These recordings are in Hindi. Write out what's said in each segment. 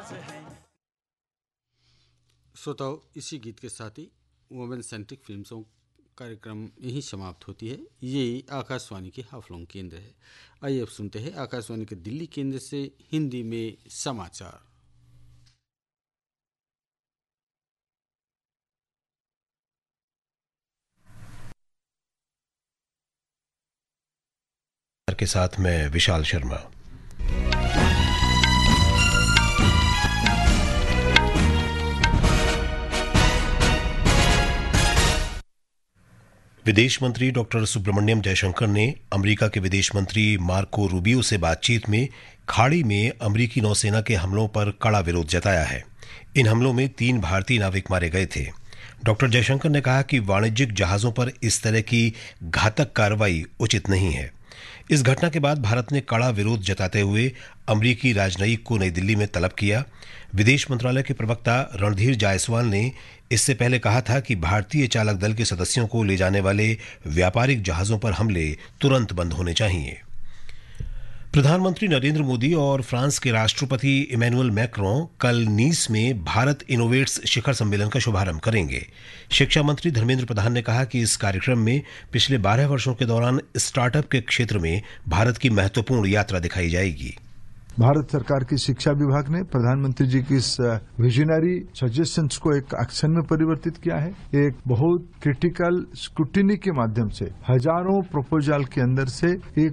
श्रोताओं, इसी गीत के साथ ही वुमेन सेंट्रिक फिल्मों कार्यक्रम यहीं समाप्त होती है। ये आकाशवाणी के हाफलोंग केंद्र है। आइए अब सुनते हैं आकाशवाणी के दिल्ली केंद्र से हिंदी में समाचार। के साथ मैं विशाल शर्मा। विदेश मंत्री डॉक्टर सुब्रमण्यम जयशंकर ने अमेरिका के विदेश मंत्री मार्को रूबियो से बातचीत में खाड़ी में अमेरिकी नौसेना के हमलों पर कड़ा विरोध जताया है। इन हमलों में 3 भारतीय नाविक मारे गए थे। डॉक्टर जयशंकर ने कहा कि वाणिज्यिक जहाजों पर इस तरह की घातक कार्रवाई उचित नहीं है। इस घटना के बाद भारत ने कड़ा विरोध जताते हुए अमेरिकी राजनयिक को नई दिल्ली में तलब किया। विदेश मंत्रालय के प्रवक्ता रणधीर जायसवाल ने इससे पहले कहा था कि भारतीय चालक दल के सदस्यों को ले जाने वाले व्यापारिक जहाजों पर हमले तुरंत बंद होने चाहिए। प्रधानमंत्री नरेंद्र मोदी और फ्रांस के राष्ट्रपति इमैनुअल मैक्रों कल नीस में भारत इनोवेट्स शिखर सम्मेलन का शुभारंभ करेंगे। शिक्षा मंत्री धर्मेंद्र प्रधान ने कहा कि इस कार्यक्रम में पिछले 12 वर्षों के दौरान स्टार्टअप के क्षेत्र में भारत की महत्वपूर्ण यात्रा दिखाई जाएगी। भारत सरकार की शिक्षा विभाग ने प्रधानमंत्री जी की इस विजनरी सजेशंस को एक एक्शन में परिवर्तित किया है। एक बहुत क्रिटिकल स्क्रूटिनी के माध्यम से हजारों प्रपोजल के अंदर से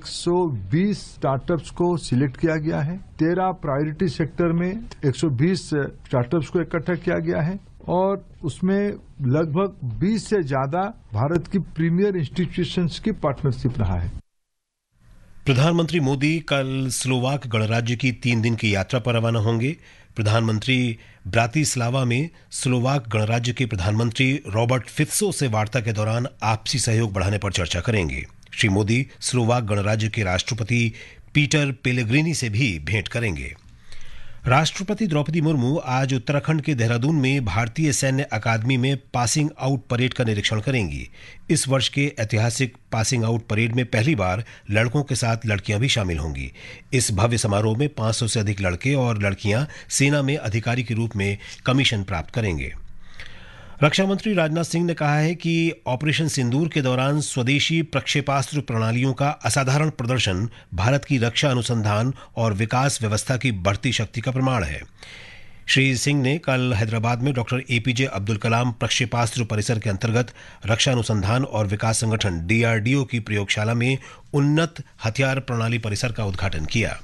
120 स्टार्टअप्स को सिलेक्ट किया गया है। 13 प्रायोरिटी सेक्टर में 120 स्टार्टअप्स को इकट्ठा किया गया है और उसमें लगभग 20 से ज्यादा भारत की प्रीमियर इंस्टीट्यूशंस की पार्टनरशिप रहा है। प्रधानमंत्री मोदी कल स्लोवाक गणराज्य की 3 दिन की यात्रा पर रवाना होंगे। प्रधानमंत्री ब्रातिस्लावा में स्लोवाक गणराज्य के प्रधानमंत्री रॉबर्ट फित्सो से वार्ता के दौरान आपसी सहयोग बढ़ाने पर चर्चा करेंगे। श्री मोदी स्लोवाक गणराज्य के राष्ट्रपति पीटर पेलेग्रिनी से भी भेंट करेंगे। राष्ट्रपति द्रौपदी मुर्मू आज उत्तराखंड के देहरादून में भारतीय सैन्य अकादमी में पासिंग आउट परेड का निरीक्षण करेंगी। इस वर्ष के ऐतिहासिक पासिंग आउट परेड में पहली बार लड़कों के साथ लड़कियां भी शामिल होंगी। इस भव्य समारोह में 500 से अधिक लड़के और लड़कियां सेना में अधिकारी के रूप में कमीशन प्राप्त करेंगे। रक्षा मंत्री राजनाथ सिंह ने कहा है कि ऑपरेशन सिंदूर के दौरान स्वदेशी प्रक्षेपास्त्र प्रणालियों का असाधारण प्रदर्शन भारत की रक्षा अनुसंधान और विकास व्यवस्था की बढ़ती शक्ति का प्रमाण है। श्री सिंह ने कल हैदराबाद में डॉक्टर एपीजे अब्दुल कलाम प्रक्षेपास्त्र परिसर के अंतर्गत रक्षा अनुसंधान और विकास संगठन डीआरडीओ की प्रयोगशाला में उन्नत हथियार प्रणाली परिसर का उद्घाटन किया।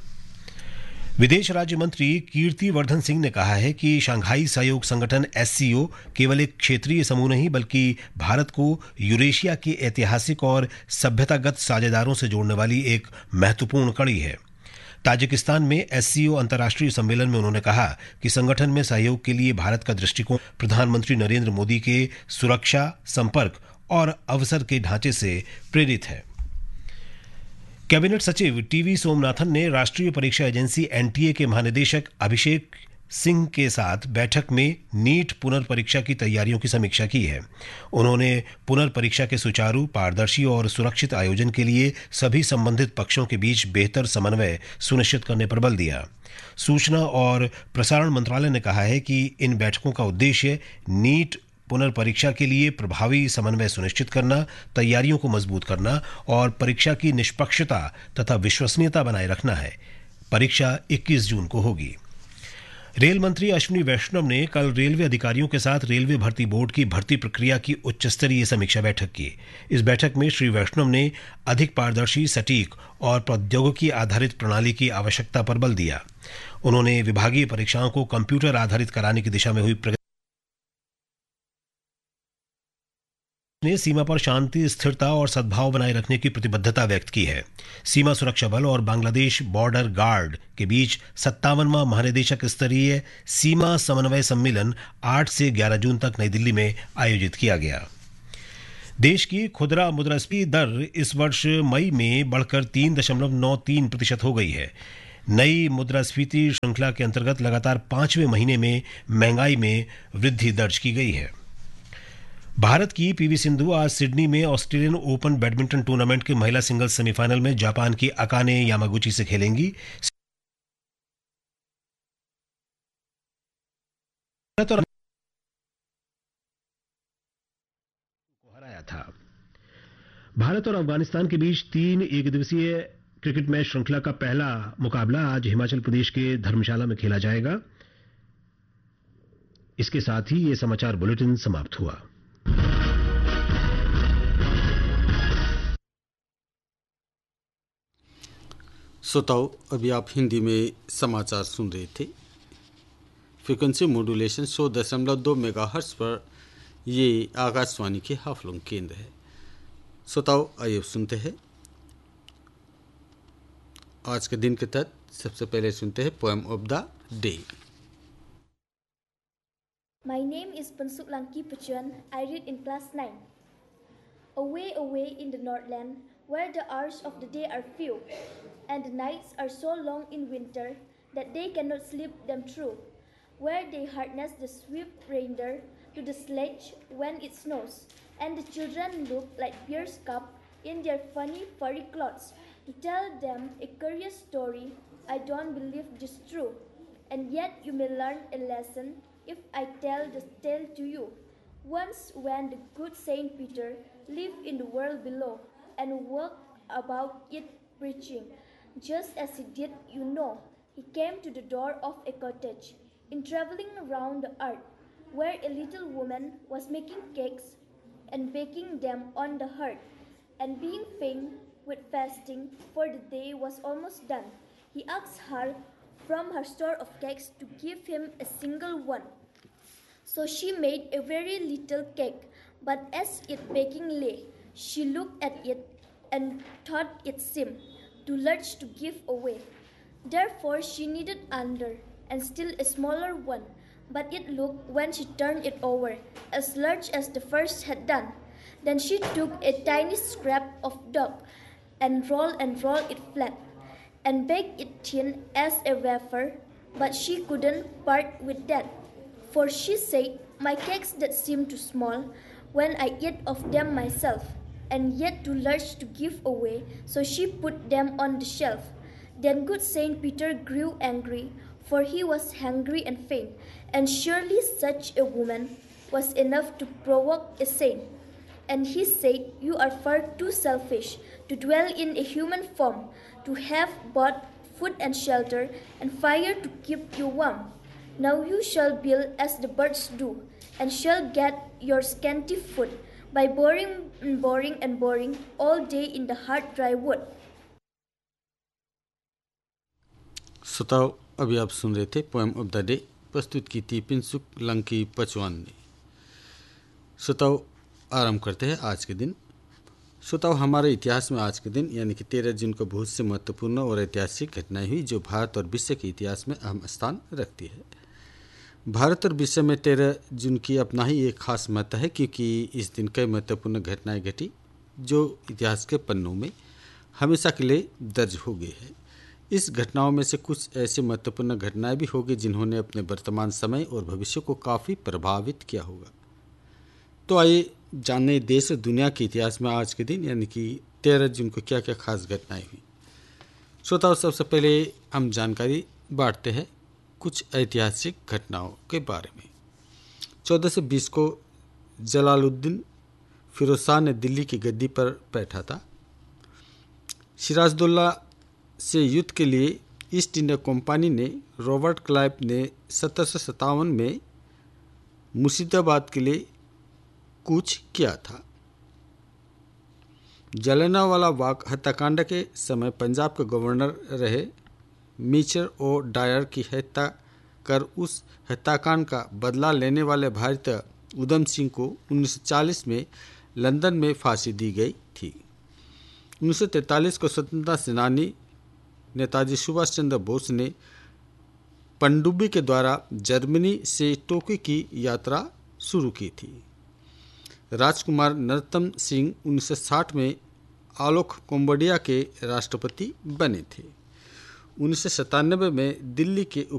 विदेश राज्य मंत्री कीर्ति वर्धन सिंह ने कहा है कि शंघाई सहयोग संगठन एससीओ केवल एक क्षेत्रीय समूह नहीं बल्कि भारत को यूरेशिया के ऐतिहासिक और सभ्यतागत साझेदारों से जोड़ने वाली एक महत्वपूर्ण कड़ी है। ताजिकिस्तान में एससीओ अंतर्राष्ट्रीय सम्मेलन में उन्होंने कहा कि संगठन में सहयोग के लिए भारत का दृष्टिकोण प्रधानमंत्री नरेंद्र मोदी के सुरक्षा, संपर्क और अवसर के ढांचे से प्रेरित है। कैबिनेट सचिव टीवी सोमनाथन ने राष्ट्रीय परीक्षा एजेंसी एनटीए के महानिदेशक अभिषेक सिंह के साथ बैठक में नीट पुनर्परीक्षा की तैयारियों की समीक्षा की है। उन्होंने पुनर्परीक्षा के सुचारू, पारदर्शी और सुरक्षित आयोजन के लिए सभी संबंधित पक्षों के बीच बेहतर समन्वय सुनिश्चित करने पर बल दिया। सूचना और प्रसारण मंत्रालय ने कहा है कि इन बैठकों का उद्देश्य नीट पुनर्परीक्षा के लिए प्रभावी समन्वय सुनिश्चित करना, तैयारियों को मजबूत करना और परीक्षा की निष्पक्षता तथा विश्वसनीयता बनाए रखना है। परीक्षा 21 जून को होगी। रेल मंत्री अश्विनी वैष्णव ने कल रेलवे अधिकारियों के साथ रेलवे भर्ती बोर्ड की भर्ती प्रक्रिया की उच्च स्तरीय समीक्षा बैठक की। इस बैठक में श्री वैष्णव ने अधिक पारदर्शी, सटीक और प्रौद्योगिकी आधारित प्रणाली की आवश्यकता पर बल दिया। उन्होंने विभागीय परीक्षाओं को कंप्यूटर आधारित कराने की दिशा में हुई प्रगति ने सीमा पर शांति, स्थिरता और सद्भाव बनाए रखने की प्रतिबद्धता व्यक्त की है। सीमा सुरक्षा बल और बांग्लादेश बॉर्डर गार्ड के बीच 57वां महानिदेशक स्तरीय सीमा समन्वय सम्मेलन 8 से 11 जून तक नई दिल्ली में आयोजित किया गया। देश की खुदरा मुद्रास्फीति दर इस वर्ष मई में बढ़कर 3.93% हो गई है। नई मुद्रास्फीति श्रृंखला के अंतर्गत लगातार 5वें महीने में महंगाई में वृद्धि दर्ज की गई है। भारत की पीवी सिंधु आज सिडनी में ऑस्ट्रेलियन ओपन बैडमिंटन टूर्नामेंट के महिला सिंगल्स सेमीफाइनल में जापान की अकाने यामागुची से खेलेंगी। हराया था। भारत और अफगानिस्तान के बीच 3 एकदिवसीय क्रिकेट मैच श्रृंखला का पहला मुकाबला आज हिमाचल प्रदेश के धर्मशाला में खेला जाएगा। इसके साथ ही यह समाचार बुलेटिन समाप्त हुआ। श्रोताओं, अभी आप हिंदी में समाचार सुन रहे थे। फ्रीक्वेंसी मॉड्यूलेशन 100.2 मेगाहर्ट्ज पर ये आकाशवाणी के हाफलोंग केंद्र है। श्रोताओं, आइए सुनते हैं आज के दिन के तहत सबसे पहले सुनते हैं poem of the day. My name is Pansuk Langki Pachuan. I read in class 9. Away, away in the Northland, where the hours of the day are few, and the nights are so long in winter that they cannot sleep them through, where they harness the swift reindeer to the sledge when it snows, and the children look like bear's cub in their funny furry clothes. To tell them a curious story, I don't believe this true, and yet you may learn a lesson if I tell the tale to you. Once when the good Saint Peter lived in the world below and walked about it preaching, just as he did, he came to the door of a cottage in traveling around the earth, where a little woman was making cakes and baking them on the hearth, and being faint with fasting, for the day was almost done, he asked her from her store of cakes to give him a single one. So she made a very little cake, but as it baking lay, she looked at it and thought it seemed too large to give away. Therefore she needed another, and still a smaller one, but it looked, when she turned it over, as large as the first had done. Then she took a tiny scrap of dough and rolled it flat, and baked it thin as a wafer, but she couldn't part with that. For she said, my cakes that seem too small when I eat of them myself, and yet too large to give away, so she put them on the shelf. Then good Saint Peter grew angry, for he was hungry and faint, and surely such a woman was enough to provoke a saint. And he said, you are far too selfish to dwell in a human form, to have both food and shelter, and fire to keep you warm. Now you shall build as the birds do, and shall get your scanty food by boring and boring all day in the hard dry wood. श्रोताओं, अभी आप सुन रहे थे पोएम ऑफ द डे, प्रस्तुत की थी पिंसुक लंकी पचवान ने। श्रोताओं, आरंभ करते हैं आज के दिन। श्रोताओं, हमारे इतिहास में आज के दिन यानी कि 13 जून को बहुत से महत्वपूर्ण और ऐतिहासिक घटनाएं हुई जो भारत और विश्व के इतिहास में अहम स्थान रखती है। भारत और विश्व में 13 जून की अपना ही एक खास महत्व है, क्योंकि इस दिन कई महत्वपूर्ण घटनाएं घटी जो इतिहास के पन्नों में हमेशा के लिए दर्ज हो गई है। इस घटनाओं में से कुछ ऐसी महत्वपूर्ण घटनाएं भी होगी जिन्होंने अपने वर्तमान समय और भविष्य को काफ़ी प्रभावित किया होगा। तो आइए जानने देश और दुनिया के इतिहास में आज के दिन यानी कि 13 जून को क्या क्या खास घटनाएं हुई। श्रोताओं, सबसे पहले हम जानकारी बांटते हैं कुछ ऐतिहासिक घटनाओं के बारे में। 14 से 20 को जलालुद्दीन फिरोज शाह ने दिल्ली की गद्दी पर बैठा था। सिराजुद्दौला से युद्ध के लिए ईस्ट इंडिया कंपनी ने रॉबर्ट क्लाइव ने 1757 में मुर्शिदाबाद के लिए कूच किया था। जलियांवाला बाग हत्याकांड के समय पंजाब के गवर्नर रहे मीचर ओ डायर की हत्या कर उस हत्याकांड का बदला लेने वाले भारतीय उधम सिंह को 1940 में लंदन में फांसी दी गई थी। 1943 को स्वतंत्रता सेनानी नेताजी सुभाष चंद्र बोस ने पनडुब्बी के द्वारा जर्मनी से टोक्यो की यात्रा शुरू की थी। राजकुमार नरोत्तम सिंह 1960 में आलोक कंबोडिया के राष्ट्रपति बने थे। 1997 में दिल्ली के